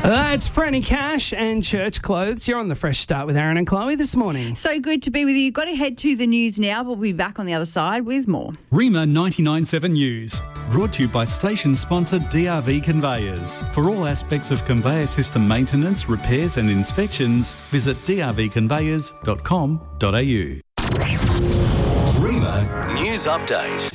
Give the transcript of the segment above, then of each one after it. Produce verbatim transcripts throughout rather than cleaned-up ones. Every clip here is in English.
That's Franny Cash and Church Clothes. You're on the Fresh Start with Aaron and Chloe this morning. So good to be with you. Got to head to the news now, but we'll be back on the other side with more. Rima ninety-nine point seven News, brought to you by station sponsor D R V Conveyors. For all aspects of conveyor system maintenance, repairs and inspections, visit d r v conveyors dot com dot a u. Rima News Update.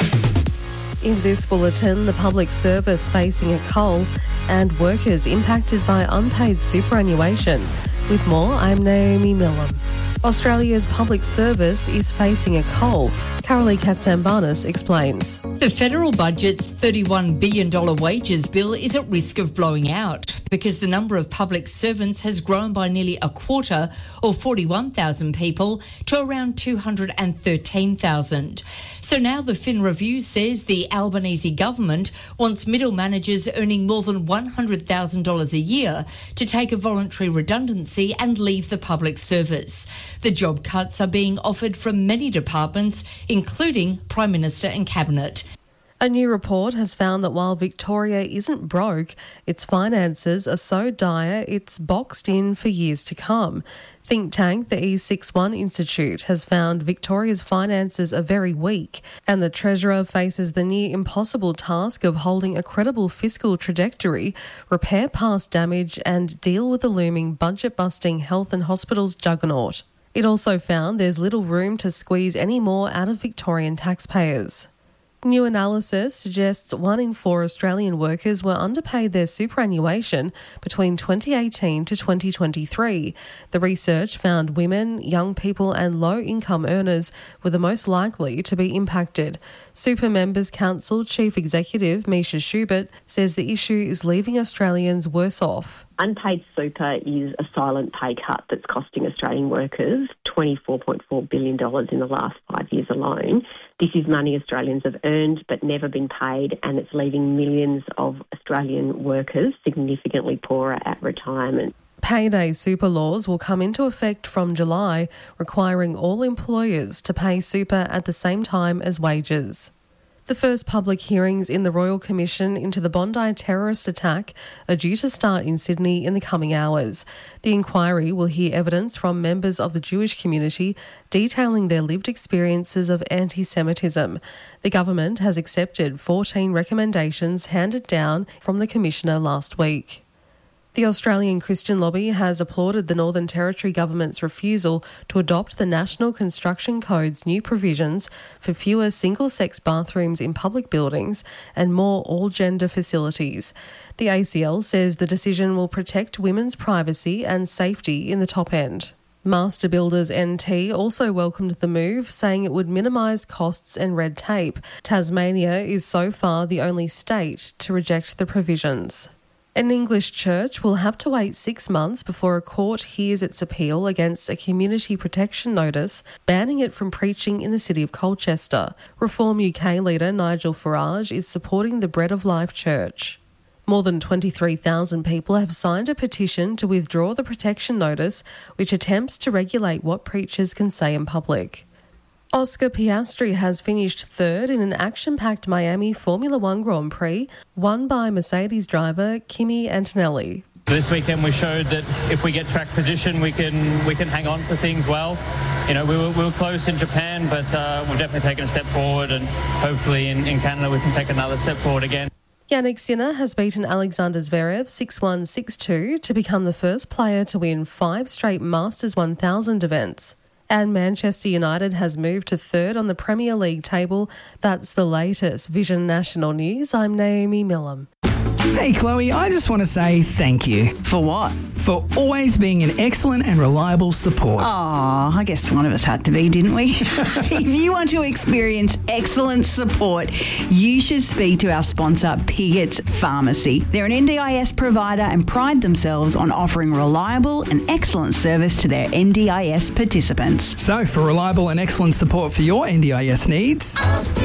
In this bulletin, the public service facing a cull and workers impacted by unpaid superannuation. With more, I'm Naomi Millam. Australia's public service is facing a cull. Carolee Katsambanis explains. The federal budget's thirty-one billion dollars wages bill is at risk of blowing out because the number of public servants has grown by nearly a quarter, or forty-one thousand people, to around two hundred thirteen thousand. So now the Fin Review says the Albanese government wants middle managers earning more than one hundred thousand dollars a year to take a voluntary redundancy and leave the public service. The job cuts are being offered from many departments, including Prime Minister and Cabinet. A new report has found that while Victoria isn't broke, its finances are so dire it's boxed in for years to come. Think tank the E sixty-one Institute has found Victoria's finances are very weak, and the Treasurer faces the near impossible task of holding a credible fiscal trajectory, repair past damage and deal with the looming budget-busting health and hospitals juggernaut. It also found there's little room to squeeze any more out of Victorian taxpayers. New analysis suggests one in four Australian workers were underpaid their superannuation between twenty eighteen to twenty twenty-three. The research found women, young people and low-income earners were the most likely to be impacted. Super Members Council Chief Executive Misha Schubert says the issue is leaving Australians worse off. Unpaid super is a silent pay cut that's costing Australian workers twenty-four point four billion dollars in the last five years alone. This is money Australians have earned but never been paid, and it's leaving millions of Australian workers significantly poorer at retirement. Payday super laws will come into effect from July, requiring all employers to pay super at the same time as wages. The first public hearings in the Royal Commission into the Bondi terrorist attack are due to start in Sydney in the coming hours. The inquiry will hear evidence from members of the Jewish community detailing their lived experiences of anti-Semitism. The government has accepted fourteen recommendations handed down from the Commissioner last week. The Australian Christian Lobby has applauded the Northern Territory government's refusal to adopt the National Construction Code's new provisions for fewer single-sex bathrooms in public buildings and more all-gender facilities. The A C L says the decision will protect women's privacy and safety in the top end. Master Builders N T also welcomed the move, saying it would minimise costs and red tape. Tasmania is so far the only state to reject the provisions. An English church will have to wait six months before a court hears its appeal against a community protection notice banning it from preaching in the city of Colchester. Reform U K leader Nigel Farage is supporting the Bread of Life Church. More than twenty-three thousand people have signed a petition to withdraw the protection notice, which attempts to regulate what preachers can say in public. Oscar Piastri has finished third in an action-packed Miami Formula One Grand Prix, won by Mercedes driver Kimi Antonelli. This weekend we showed that if we get track position, we can we can hang on to things well. You know, we were, we were close in Japan, but uh, we've definitely taken a step forward, and hopefully in, in Canada we can take another step forward again. Yannick Sinner has beaten Alexander Zverev six one, six two to become the first player to win five straight Masters one thousand events. And Manchester United has moved to third on the Premier League table. That's the latest Vision National News. I'm Naomi Millam. Hey Chloe, I just want to say thank you. For what? For always being an excellent and reliable support. Oh, I guess one of us had to be, didn't we? If you want to experience excellent support, you should speak to our sponsor, Piggott's Pharmacy. They're an N D I S provider and pride themselves on offering reliable and excellent service to their N D I S participants. So, for reliable and excellent support for your N D I S needs,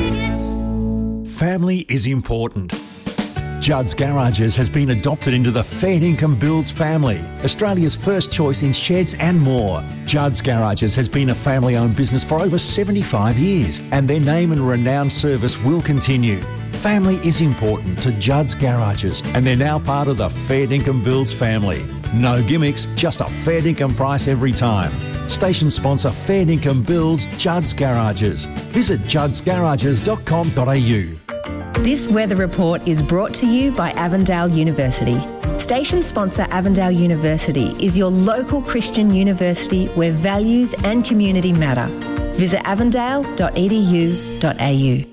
family is important. Judd's Garages has been adopted into the Fair Income Builds family, Australia's first choice in sheds and more. Judd's Garages has been a family-owned business for over seventy-five years, and their name and renowned service will continue. Family is important to Judd's Garages, and they're now part of the Fair Dinkum Builds family. No gimmicks, just a fair dinkum price every time. Station sponsor Fair Dinkum Builds Judd's Garages. Visit judds garages dot com dot a u. This weather report is brought to you by Avondale University. Station sponsor Avondale University is your local Christian university where values and community matter. Visit avondale dot e d u dot a u.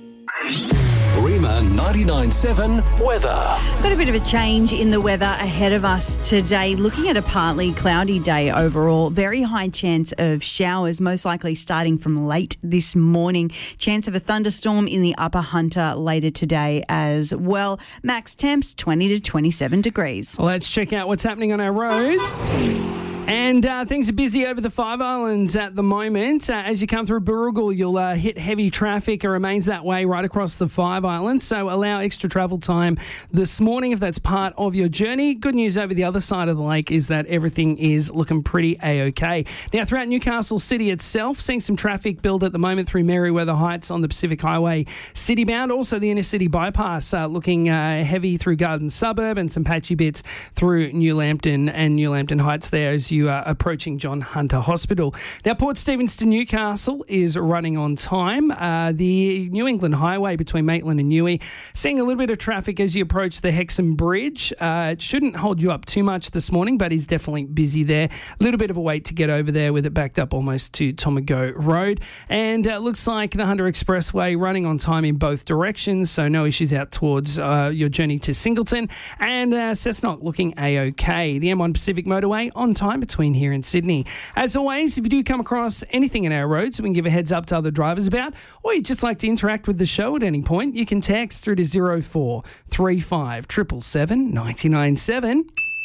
Rima ninety-nine point seven weather. Got a bit of a change in the weather ahead of us today. Looking at a partly cloudy day overall. Very high chance of showers, most likely starting from late this morning. Chance of a thunderstorm in the Upper Hunter later today as well. Max temps twenty to twenty-seven degrees. Let's check out what's happening on our roads. And uh, things are busy over the Five Islands at the moment. Uh, as you come through Burrugal, you'll uh, hit heavy traffic. It remains that way right across the Five Islands. So allow extra travel time this morning if that's part of your journey. Good news over the other side of the lake is that everything is looking pretty A-OK. Now, throughout Newcastle City itself, seeing some traffic build at the moment through Merriweather Heights on the Pacific Highway city-bound. Also, the inner city bypass uh, looking uh, heavy through Garden Suburb and some patchy bits through New Lambton and New Lambton Heights there as you are approaching John Hunter Hospital. Now, Port Stephens to Newcastle is running on time. Uh, the New England Highway between Maitland and Newey, seeing a little bit of traffic as you approach the Hexham Bridge. Uh, it shouldn't hold you up too much this morning, but is definitely busy there. A little bit of a wait to get over there with it backed up almost to Tomago Road. And it uh, looks like the Hunter Expressway running on time in both directions, so no issues out towards uh, your journey to Singleton. And uh, Cessnock looking A-OK. The M one Pacific Motorway on time between here in Sydney. As always, if you do come across anything in our roads we can give a heads up to other drivers about, or you'd just like to interact with the show at any point, you can text through to zero four three five seven seven seven nine nine seven.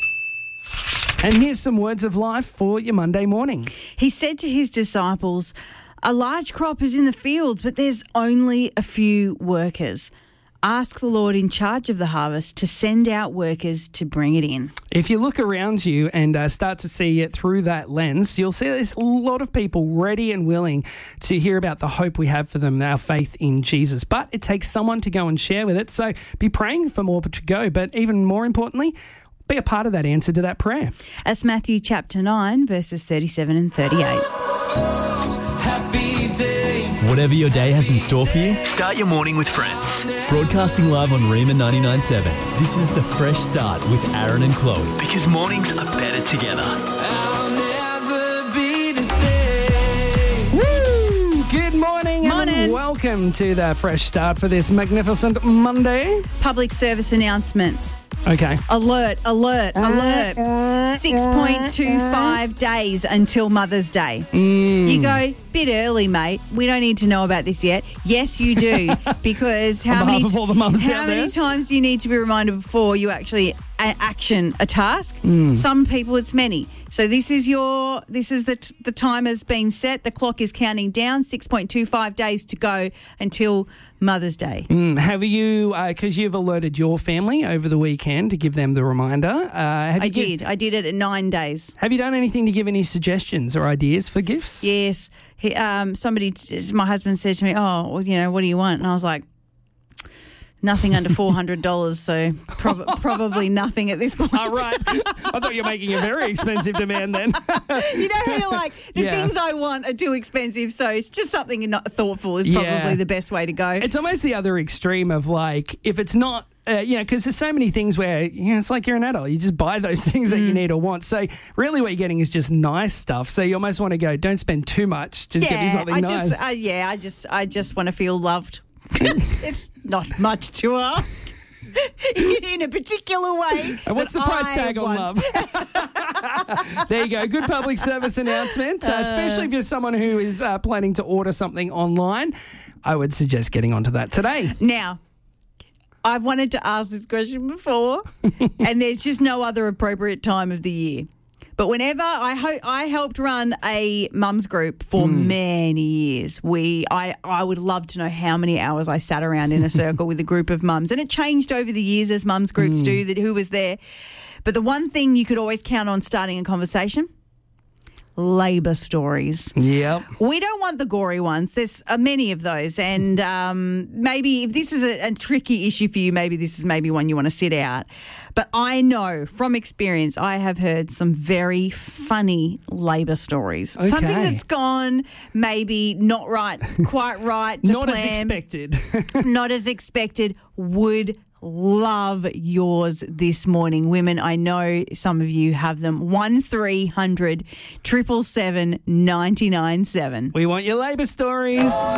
And here's some words of life for your Monday morning. He said to his disciples, "A large crop is in the fields, but there's only a few workers. Ask the Lord in charge of the harvest to send out workers to bring it in." If you look around you and uh, start to see it through that lens, you'll see there's a lot of people ready and willing to hear about the hope we have for them, our faith in Jesus. But it takes someone to go and share with it. So be praying for more to go. But even more importantly, be a part of that answer to that prayer. That's Matthew chapter nine, verses thirty-seven and thirty-eight. Whatever your day has in store for you, start your morning with Friends. Broadcasting live on Rima ninety-nine point seven. This is the Fresh Start with Aaron and Chloe. Because mornings are better together. I'll never be the same. Woo! Good morning, Morning. And welcome to the Fresh Start for this magnificent Monday. Public service announcement. Okay. Alert, alert, alert. six point two five days until Mother's Day. Mm. You go, bit early, mate. We don't need to know about this yet. Yes, you do. Because how On many behalf of all the mums how out many there. times do you need to be reminded before you actually a- action a task? Mm. Some people it's many. So this is your this is the t- the time has been set. The clock is counting down. six point two five days to go until Mother's Day. Mm, have you, because uh, you've alerted your family over the weekend to give them the reminder. Uh, have I you did. I did it at nine days. Have you done anything to give any suggestions or ideas for gifts? Yes. He, um, somebody, my husband said to me, "Oh, well, you know, what do you want?" And I was like, nothing under four hundred dollars, so prob- probably nothing at this point. Oh, right. I thought you were making a very expensive demand then. You know how you're like, the Yeah. things I want are too expensive, so it's just something not thoughtful is probably Yeah. the best way to go. It's almost the other extreme of like, if it's not, uh, you know, because there's so many things where, you know, it's like you're an adult. You just buy those things that you need or want. So really what you're getting is just nice stuff. So you almost want to go, don't spend too much. Just get me something I nice. Just, uh, yeah, I just, I just want to feel loved. It's not much to ask. In a particular way. And what's the that price I tag on want. love? There you go. Good public service announcement, uh, especially if you're someone who is uh, planning to order something online. I would suggest getting onto that today. Now, I've wanted to ask this question before, and there's just no other appropriate time of the year. But whenever I ho- I helped run a mums group for mm. many years, we I, I would love to know how many hours I sat around in a circle with a group of mums, and it changed over the years as mums groups mm. do. That who was there, but the one thing you could always count on starting a conversation: labour stories. Yep. We don't want the gory ones. There's uh, many of those. And um, maybe if this is a, a tricky issue for you, maybe this is maybe one you want to sit out. But I know from experience, I have heard some very funny labour stories. Okay. Something that's gone maybe not right, quite right to Not plan. as expected. Not as expected. Would love yours this morning. Women, I know some of you have them. one three hundred seven seven seven nine nine seven. We want your labour stories.